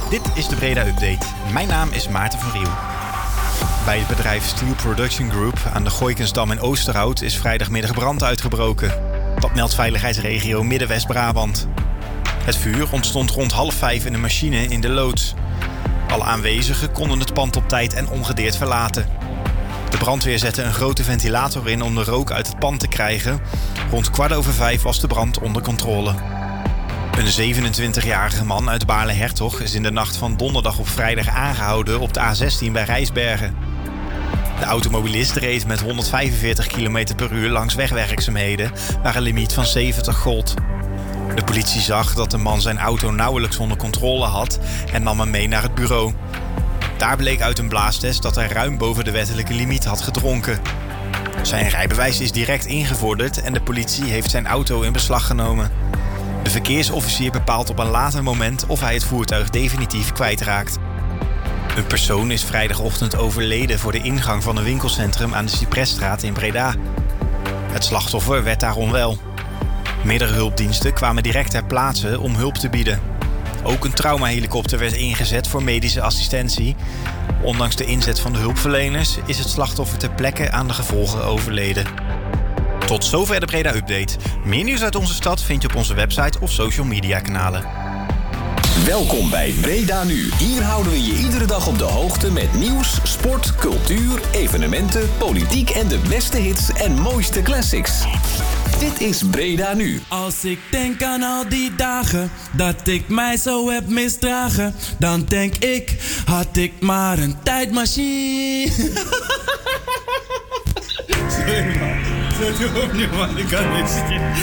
Dit is de Breda Update. Mijn naam is Maarten van Riel. Bij het bedrijf Steel Production Group aan de Gooikensdam in Oosterhout is vrijdagmiddag brand uitgebroken. Dat meldt veiligheidsregio Midden-West-Brabant. Het vuur ontstond rond 4:30 in een machine in de loods. Alle aanwezigen konden het pand op tijd en ongedeerd verlaten. De brandweer zette een grote ventilator in om de rook uit het pand te krijgen. Rond 4:15 was de brand onder controle. Een 27-jarige man uit Baarle-Hertog is in de nacht van donderdag op vrijdag aangehouden op de A16 bij Rijsbergen. De automobilist reed met 145 km per uur langs wegwerkzaamheden waar een limiet van 70 gold. De politie zag dat de man zijn auto nauwelijks onder controle had en nam hem mee naar het bureau. Daar bleek uit een blaastest dat hij ruim boven de wettelijke limiet had gedronken. Zijn rijbewijs is direct ingevorderd en de politie heeft zijn auto in beslag genomen. De verkeersofficier bepaalt op een later moment of hij het voertuig definitief kwijtraakt. Een persoon is vrijdagochtend overleden voor de ingang van een winkelcentrum aan de Cypresstraat in Breda. Het slachtoffer werd daar onwel. Meerdere hulpdiensten kwamen direct ter plaatse om hulp te bieden. Ook een traumahelikopter werd ingezet voor medische assistentie. Ondanks de inzet van de hulpverleners is het slachtoffer ter plekke aan de gevolgen overleden. Tot zover de Breda Update. Meer nieuws uit onze stad vind je op onze website of social media kanalen. Welkom bij Breda Nu. Hier houden we je iedere dag op de hoogte met nieuws, sport, cultuur, evenementen, politiek en de beste hits en mooiste classics. Dit is Breda Nu. Als ik denk aan al die dagen dat ik mij zo heb misdragen, dan denk ik, had ik maar een tijdmachine. Sorry man, zet je opnieuw man, ik kan niet.